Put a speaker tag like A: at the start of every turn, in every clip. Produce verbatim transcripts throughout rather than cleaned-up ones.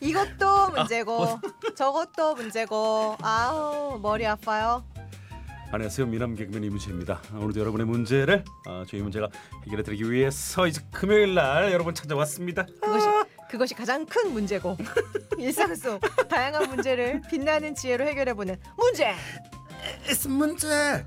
A: 이것도 문제고 저것도 문제고 아우 머리 아파요.
B: 안녕하세요. 미남 개그맨 이문세입니다. 오늘도 여러분의 문제를 어, 저희 문제가 해결해드리기 위해서 이제 금요일날 여러분 찾아왔습니다.
A: 그것이 그것이 가장 큰 문제고 일상 속 다양한 문제를 빛나는 지혜로 해결해보는 문제.
B: 에스 문제.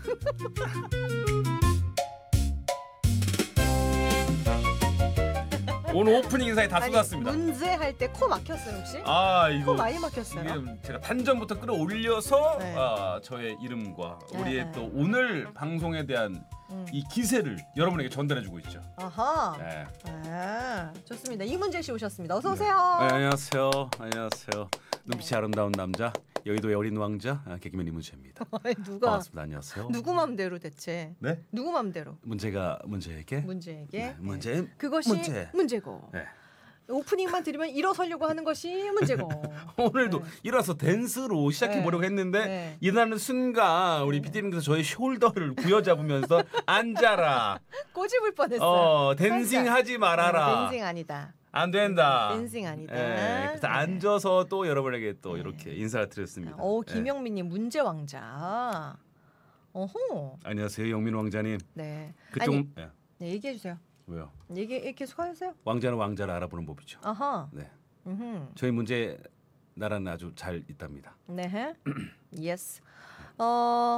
B: 오늘 오프닝 인사에 다
A: 아니,
B: 쏟았습니다.
A: 문제 할 때 코 막혔어요 혹시?
B: 아 이거
A: 코 많이 막혔어요.
B: 이게 제가 단전부터 끌어올려서
A: 네.
B: 아, 저의 이름과
A: 네,
B: 우리의
A: 네.
B: 또 오늘 방송에 대한
A: 음.
B: 이 기세를 여러분에게 전달해주고 있죠.
A: 아하.
B: 네.
A: 아, 좋습니다. 이문재 씨 오셨습니다. 어서 오세요.
B: 네, 안녕하세요. 안녕하세요. 눈빛이
A: 네.
B: 아름다운 남자, 여의도의 어린 왕자 아, 개그맨 이문세입니다.
A: 아니, 누가
B: 반갑습니다. 안녕하세요.
A: 누구 맘대로 대체?
B: 네?
A: 누구 맘대로?
B: 문제가 문제에게.
A: 문제에게.
B: 네, 문제.
A: 그것이
B: 문제.
A: 문제고.
B: 네.
A: 오프닝만 들으면 일어서려고 하는 것이 문제고.
B: 오늘도
A: 네.
B: 일어서 댄스로 시작해 보려고
A: 네.
B: 했는데
A: 네.
B: 일어나는 순간 우리 피디님께서 저의 숄더를 부여잡으면서 앉아라.
A: 꼬집을 뻔했어요.
B: 어, 댄싱 하지 말아라.
A: 어, 댄싱 아니다.
B: 안 된다.
A: 댄싱 아니다.
B: 예, 그래서
A: 네.
B: 앉아서 또 여러분에게 또
A: 네.
B: 이렇게 인사를 드렸습니다.
A: 오
B: 예.
A: 김영민님 문제 왕자. 어허.
B: 안녕하세요, 영민 왕자님.
A: 네.
B: 그쪽
A: 아니,
B: 예.
A: 네, 얘기해 주세요.
B: 왜요?
A: 얘기 계속 하세요.
B: 왕자는 왕자를 알아보는 법이죠.
A: 아하.
B: 네,
A: 음.
B: 저희 문제 나라는 아주 잘 있답니다.
A: 네. 예스. 어.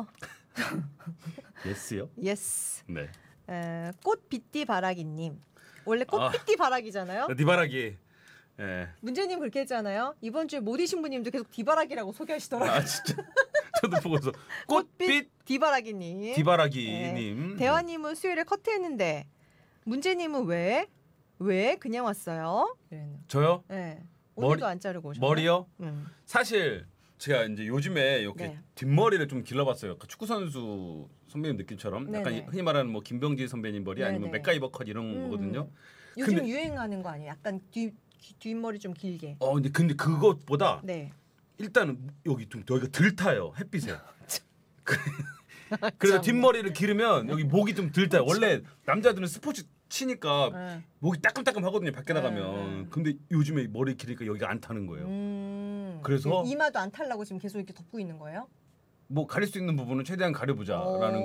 B: 예스요?
A: 예스.
B: 네.
A: 에, 꽃비띠 바라기님. 원래 꽃비띠 바라기잖아요.
B: 디바라기. 예.
A: 문재님 그렇게 했잖아요. 이번 주에 모디 신부님도 계속 디바라기라고 소개하시더라고요.
B: 아 진짜. 저도 보고서 꽃빛
A: 디바라기님.
B: 디바라기님.
A: 네. 대화님은 수요일에 커트했는데 문재님은 왜? 왜 그냥 왔어요? 이랬네요.
B: 저요?
A: 네.
B: 머리-
A: 오늘도 안 자르고 오셨나요?
B: 머리요?
A: 음.
B: 사실 제가 이제 요즘에 이렇게
A: 네.
B: 뒷머리를 좀 길러봤어요. 약간 축구 선수 선배님 느낌처럼 약간
A: 네네.
B: 흔히 말하는 뭐 김병지 선배님 머리 아니면
A: 네네.
B: 맥가이버 컷 이런
A: 음.
B: 거거든요.
A: 요즘
B: 근데-
A: 유행하는 거 아니에요? 약간 뒤, 뒤 뒷머리 좀 길게.
B: 어 근데 근데 그것보다
A: 네.
B: 일단은 여기 좀 여기가 덜 타요 햇빛에. 그래서 뒷머리를 기르면 여기 목이 좀 덜 타요. 원래 남자들은 스포츠 치니까
A: 네.
B: 목이 따끔따끔 하거든요 밖에
A: 네,
B: 나가면.
A: 네.
B: 근데 요즘에 머리 기르니까 여기가 안 타는 거예요.
A: 음.
B: 그래서-
A: 이마도 안 탈라고 지금 계속 이렇게 덮고 있는 거예요?
B: 뭐 가릴 수 있는 부분은 최대한 가려보자라는